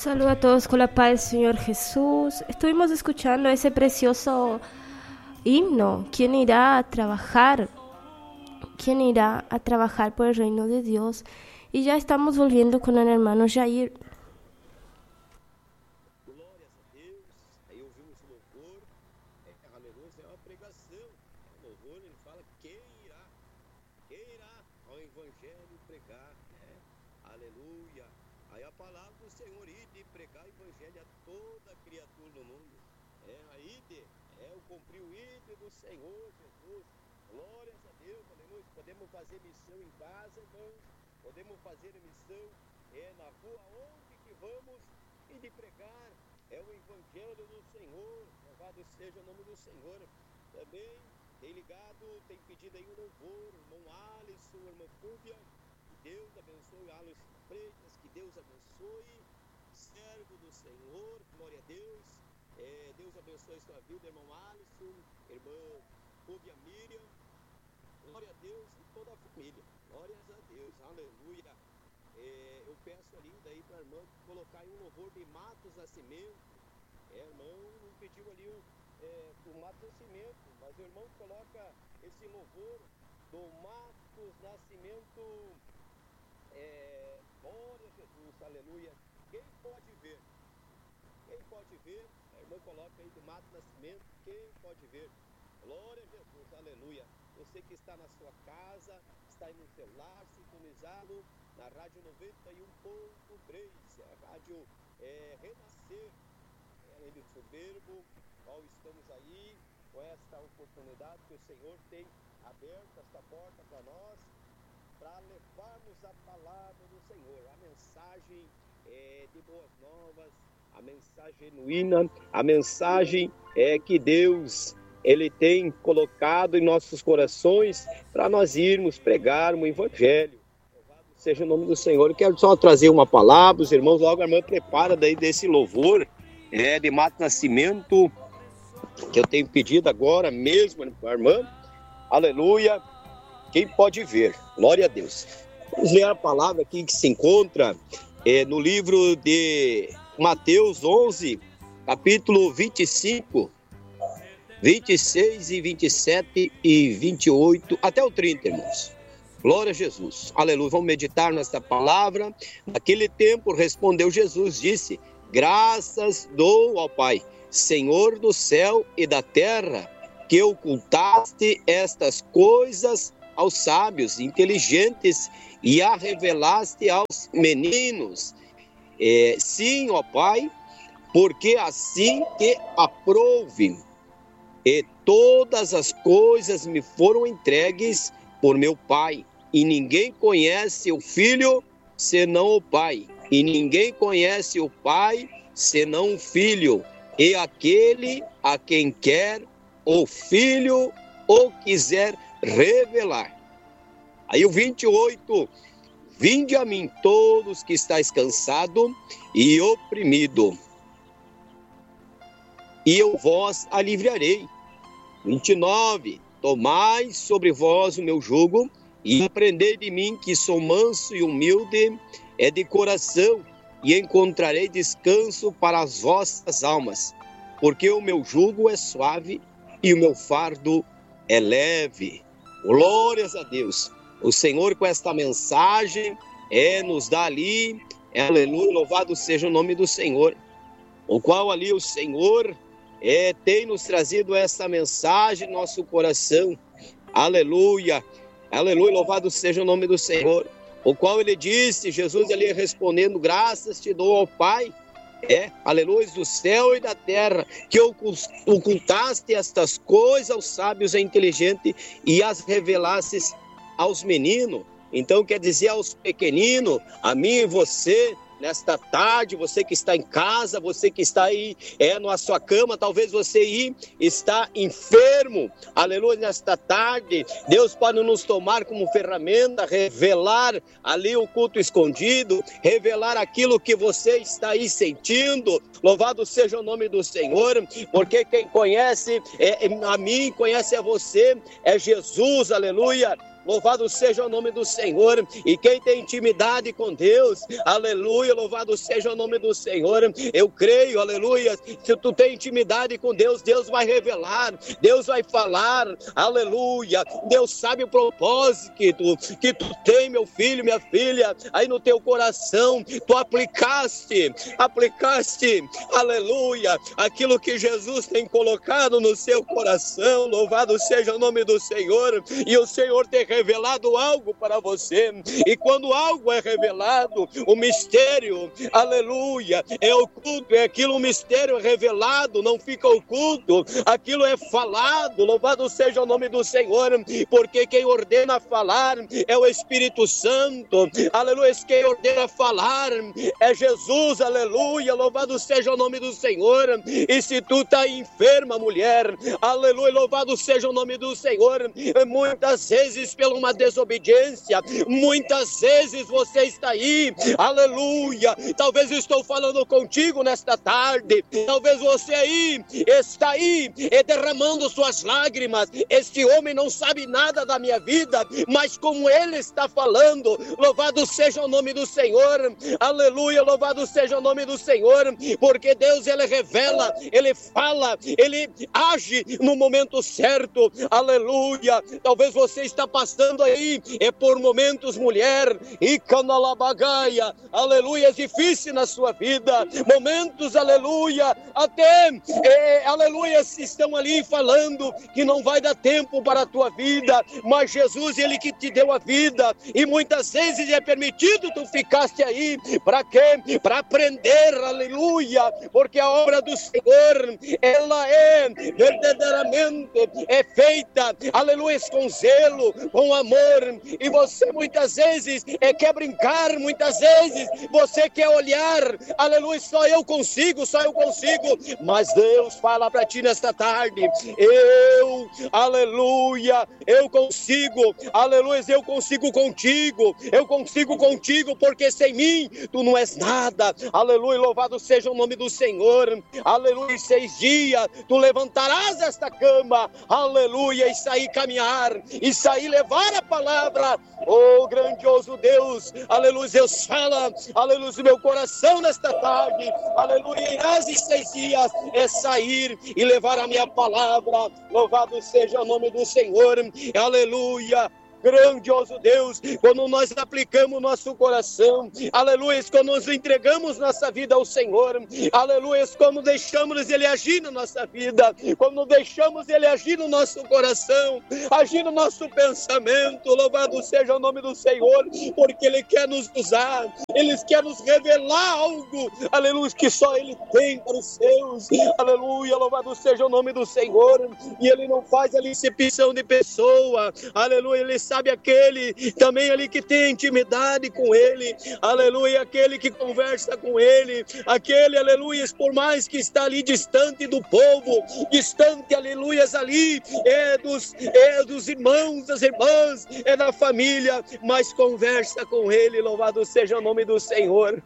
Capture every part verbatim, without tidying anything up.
Saludo a todos con la paz del Señor Jesús. Estuvimos escuchando ese precioso himno. ¿Quién irá a trabajar? ¿Quién irá a trabajar por el reino de Dios? Y ya estamos volviendo con el hermano Jair. Glórias a Deus. Aí ouvimos o louvor. É, aleluia, é uma pregação. O louvor, ele fala quem irá. Quem irá ao evangelho pregar, né? Aleluia. Aí a palavra do Senhor, ide pregar o evangelho a toda criatura do mundo. É, a ide, é o cumprir o ide do Senhor Jesus. Glórias a Deus, aleluia. Podemos fazer missão em casa, irmãos. Podemos fazer missão é, na rua, onde que vamos, e de pregar é o evangelho do Senhor. Louvado seja o nome do Senhor. Também tem ligado, tem pedido aí um louvor, o irmão Alisson, a irmã Fúvia. Que Deus abençoe Alisson Freitas, que Deus abençoe, servo do Senhor, glória a Deus. É, Deus abençoe sua vida, irmão Alisson, irmã Fúvia Miriam. Glória a Deus e toda a família. Glórias a Deus, aleluia. É, eu peço ali daí para a irmã colocar aí um louvor de Matos Nascimento. É, irmão não pediu ali o, é, o Matos Nascimento, mas o irmão coloca esse louvor do Matos Nascimento. É, glória a Jesus, aleluia. Quem pode ver? Quem pode ver? A irmã coloca aí do Matos Nascimento. Quem pode ver? Glória a Jesus, aleluia. Você que está na sua casa, está aí no celular, sintonizado na Rádio noventa e um ponto três, a Rádio é, Renascer, é, ele soberbo, qual estamos aí com esta oportunidade que o Senhor tem aberto esta porta para nós, para levarmos a palavra do Senhor, a mensagem é, de boas novas, a mensagem genuína, a mensagem é que Deus Ele tem colocado em nossos corações para nós irmos pregar um evangelho. Louvado seja o nome do Senhor. Eu quero só trazer uma palavra, os irmãos, logo a irmã prepara daí desse louvor é, de Matos Nascimento, que eu tenho pedido agora mesmo para a irmã. Aleluia. Quem pode ver? Glória a Deus. Vamos ler a palavra aqui que se encontra é, no livro de Mateus onze, capítulo vinte e cinco, vinte e seis e vinte e sete e vinte e oito, até o trinta, irmãos. Glória a Jesus. Aleluia. Vamos meditar nesta palavra. Naquele tempo respondeu Jesus, disse: graças dou ao Pai, Senhor do céu e da terra, que ocultaste estas coisas aos sábios, inteligentes, e a revelaste aos meninos. É, sim, ó Pai, porque assim que aprouve. E todas as coisas me foram entregues por meu Pai, e ninguém conhece o Filho senão o Pai, e ninguém conhece o Pai senão o Filho, e aquele a quem quer o Filho ou quiser revelar. Aí o vinte e oito, vinde a mim todos que estáis cansados e oprimidos, e eu vos aliviarei. vinte e nove, tomai sobre vós o meu jugo e aprendei de mim, que sou manso e humilde é de coração, e encontrarei descanso para as vossas almas, porque o meu jugo é suave e o meu fardo é leve. Glórias a Deus. O Senhor com esta mensagem é, nos dá ali, aleluia, louvado seja o nome do Senhor, o qual ali o Senhor É, tem nos trazido essa mensagem no nosso coração, aleluia, aleluia, louvado seja o nome do Senhor, o qual ele disse, Jesus ali respondendo, graças te dou ao Pai, é, aleluia, do céu e da terra, que ocultaste estas coisas aos sábios e inteligentes e as revelastes aos meninos. Então quer dizer aos pequeninos, a mim e você, nesta tarde, você que está em casa, você que está aí é, na sua cama, talvez você aí está enfermo, aleluia, nesta tarde, Deus pode nos tomar como ferramenta, revelar ali o culto escondido, revelar aquilo que você está aí sentindo, louvado seja o nome do Senhor, porque quem conhece é, a mim, conhece a você, é Jesus, aleluia. louvado seja o nome do Senhor. E quem tem intimidade com Deus, aleluia, louvado seja o nome do Senhor. Eu creio, aleluia, se tu tem intimidade com Deus, Deus vai revelar, Deus vai falar, aleluia. Deus sabe o propósito que tu, que tu tem, meu filho, minha filha, aí no teu coração. Tu aplicaste, aplicaste, aleluia, aquilo que Jesus tem colocado no seu coração, louvado seja o nome do Senhor. E o Senhor tem revelado algo para você, e quando algo é revelado, o mistério, aleluia, é oculto, é aquilo, o mistério é revelado, não fica oculto, aquilo é falado, louvado seja o nome do Senhor, porque quem ordena falar é o Espírito Santo, aleluia, quem ordena falar é Jesus, aleluia, louvado seja o nome do Senhor. E se tu tá enferma, mulher, aleluia, louvado seja o nome do Senhor, muitas vezes pela uma desobediência, muitas vezes você está aí, aleluia, talvez eu estou falando contigo nesta tarde, talvez você aí, está aí, derramando suas lágrimas, este homem não sabe nada da minha vida, mas como ele está falando, louvado seja o nome do Senhor, aleluia, louvado seja o nome do Senhor, porque Deus, ele revela, ele fala, ele age no momento certo, aleluia. Talvez você está passando aí, é por momentos, mulher, e canalabagaia, aleluia, é difícil na sua vida, momentos, aleluia, até, é, aleluia, estão ali falando que não vai dar tempo para a tua vida, mas Jesus, ele que te deu a vida, e muitas vezes é permitido tu ficaste aí, para quê? Para aprender, aleluia, porque a obra do Senhor, ela é verdadeiramente, é feita, aleluia, com zelo, com amor, e você muitas vezes é, quer brincar, muitas vezes você quer olhar, aleluia, só eu consigo, só eu consigo, mas Deus fala para ti nesta tarde, eu, aleluia, eu consigo, aleluia, eu consigo contigo, eu consigo contigo, porque sem mim tu não és nada, aleluia, louvado seja o nome do Senhor, aleluia, seis dias tu levantarás esta cama, aleluia, e sair caminhar, e sair levar a palavra, oh grandioso Deus, aleluia, Deus fala, aleluia, meu coração nesta tarde, aleluia, irás em seis dias, é sair e levar a minha palavra, louvado seja o nome do Senhor, aleluia. Grandioso Deus, quando nós aplicamos nosso coração, aleluia, quando nós entregamos nossa vida ao Senhor, aleluia, quando deixamos Ele agir na nossa vida, quando deixamos Ele agir no nosso coração, agir no nosso pensamento, louvado seja o nome do Senhor, porque Ele quer nos usar, Ele quer nos revelar algo, aleluia, que só Ele tem para os seus, aleluia, louvado seja o nome do Senhor, e Ele não faz a acepção de pessoa, aleluia, Ele sabe aquele também ali que tem intimidade com Ele, aleluia, aquele que conversa com Ele, aquele, aleluia, por mais que está ali distante do povo, distante, aleluia, ali, é dos, é dos irmãos, das irmãs, é da família, mas conversa com Ele, louvado seja o nome do Senhor,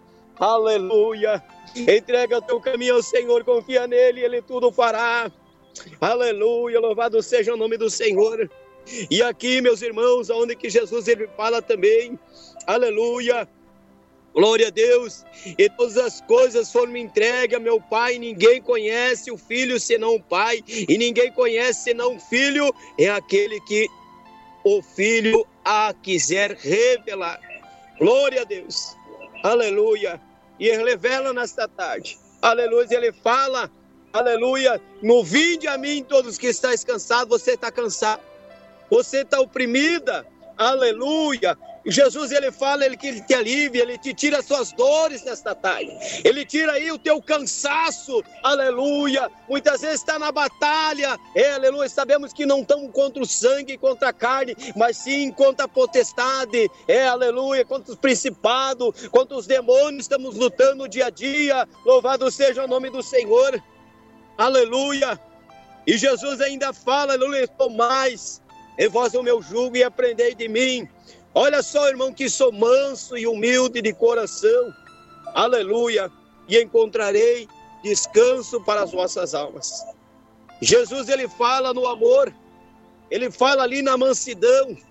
aleluia, entrega teu caminho ao Senhor, confia nele, Ele tudo fará, aleluia, louvado seja o nome do Senhor. E aqui, meus irmãos, aonde que Jesus ele fala também, aleluia, glória a Deus, e todas as coisas foram entregues a meu Pai, ninguém conhece o Filho senão o Pai, e ninguém conhece senão o Filho, é aquele que o Filho a quiser revelar, glória a Deus, aleluia, e ele revela nesta tarde, aleluia, ele fala, aleluia, no vinde a mim todos que estáis cansados, você está cansado, você está oprimida, aleluia, Jesus ele fala, ele que ele te alivia, ele te tira as suas dores nesta tarde, ele tira aí o teu cansaço, aleluia, muitas vezes está na batalha, é, aleluia, sabemos que não estamos contra o sangue, contra a carne, mas sim contra a potestade, é, aleluia, contra os principados, contra os demônios, estamos lutando dia a dia, louvado seja o nome do Senhor, aleluia, e Jesus ainda fala, aleluia, tomais em vós o meu jugo e aprendei de mim. Olha só, irmão, que sou manso e humilde de coração. Aleluia. E encontrarei descanso para as vossas almas. Jesus, ele fala no amor. Ele fala ali na mansidão.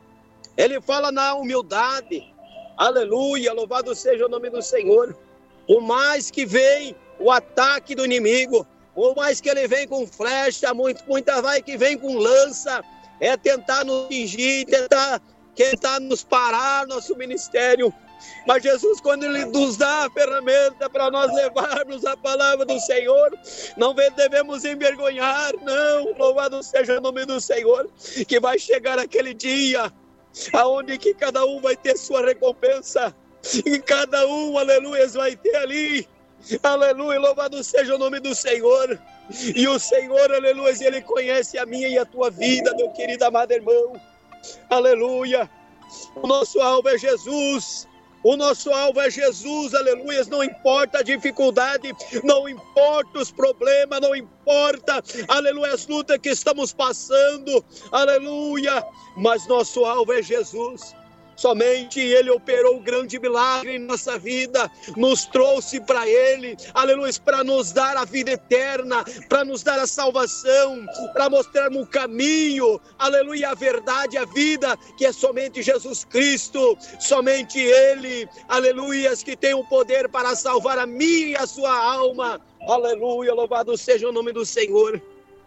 Ele fala na humildade. Aleluia, louvado seja o nome do Senhor. Por mais que vem o ataque do inimigo, por mais que ele vem com flecha, muito, muita vai que vem com lança, é tentar nos fingir, tentar, tentar nos parar nosso ministério. Mas Jesus, quando Ele nos dá a ferramenta para nós levarmos a palavra do Senhor, não devemos envergonhar, não. Louvado seja o nome do Senhor, que vai chegar aquele dia aonde que cada um vai ter sua recompensa, e cada um, aleluia, vai ter ali, aleluia, louvado seja o nome do Senhor. E o Senhor, aleluia, Ele conhece a minha e a tua vida, meu querido amado irmão, aleluia. O nosso alvo é Jesus. O nosso alvo é Jesus, aleluia, não importa a dificuldade, não importa os problemas, não importa, aleluia, as lutas que estamos passando, aleluia, mas nosso alvo é Jesus. Somente Ele operou um grande milagre em nossa vida, nos trouxe para Ele, aleluia, para nos dar a vida eterna, para nos dar a salvação, para mostrarmos o caminho, aleluia, a verdade, a vida, que é somente Jesus Cristo, somente Ele, aleluia, que tem o poder para salvar a minha e a sua alma, aleluia, louvado seja o nome do Senhor.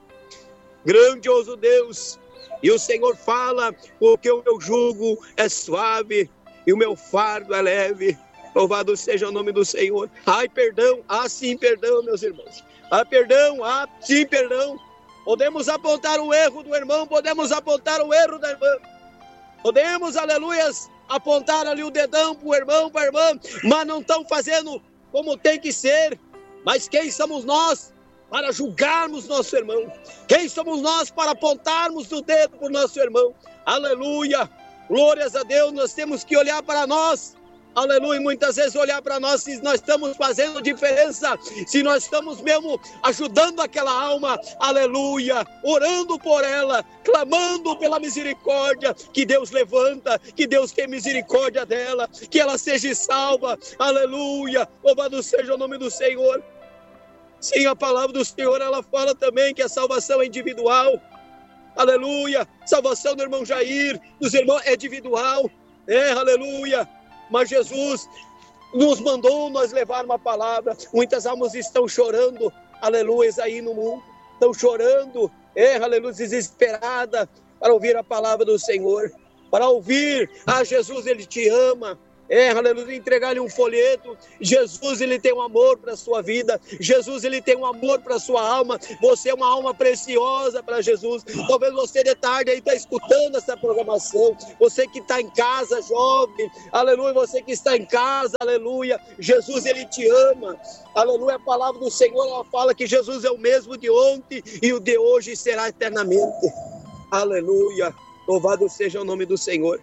Grandioso Deus. E o Senhor fala, porque o meu jugo é suave e o meu fardo é leve. Louvado seja o nome do Senhor. Ai, perdão, ah, sim, perdão, meus irmãos. Ah, perdão, ah, sim, perdão. Podemos apontar o erro do irmão, podemos apontar o erro da irmã. Podemos, aleluias, apontar ali o dedão para o irmão, para a irmã, mas não estão fazendo como tem que ser. Mas quem somos nós para julgarmos nosso irmão? Quem somos nós para apontarmos o dedo para o nosso irmão? Aleluia, glórias a Deus. Nós temos que olhar para nós, aleluia, muitas vezes olhar para nós se nós estamos fazendo diferença, se nós estamos mesmo ajudando aquela alma, aleluia, orando por ela, clamando pela misericórdia, que Deus levanta, que Deus tem misericórdia dela, que ela seja salva, aleluia, louvado seja o nome do Senhor. Sim, a palavra do Senhor, ela fala também que a salvação é individual. Aleluia. Salvação do irmão Jair, dos irmãos, é individual. É, aleluia. Mas Jesus nos mandou nós levar uma palavra. Muitas almas estão chorando, aleluia, aí no mundo. Estão chorando, é, aleluia, desesperada para ouvir a palavra do Senhor. Para ouvir, ah, Jesus, Ele te ama. É, aleluia, entregar-lhe um folheto. Jesus, Ele tem um amor para a sua vida. Jesus, Ele tem um amor para a sua alma. Você é uma alma preciosa para Jesus. Talvez você de tarde aí está escutando essa programação. Você que está em casa, jovem, aleluia, você que está em casa, aleluia. Jesus, Ele te ama. Aleluia, a palavra do Senhor, ela fala que Jesus é o mesmo de ontem e o de hoje será eternamente. Aleluia, louvado seja o nome do Senhor.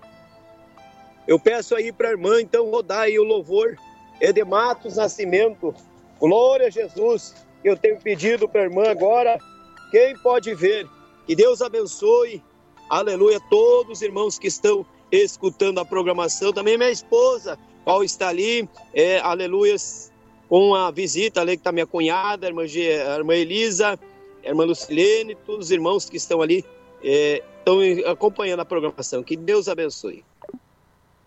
Eu peço aí para a irmã, então, rodar aí o louvor. Edematos Nascimento. Glória a Jesus. Eu tenho pedido para a irmã agora. Quem pode ver? Que Deus abençoe. Aleluia. Todos os irmãos que estão escutando a programação. Também minha esposa, qual está ali. É, aleluia. Com a visita ali que está minha cunhada, a irmã, G, a irmã Elisa, a irmã Lucilene. Todos os irmãos que estão ali é, estão acompanhando a programação. Que Deus abençoe.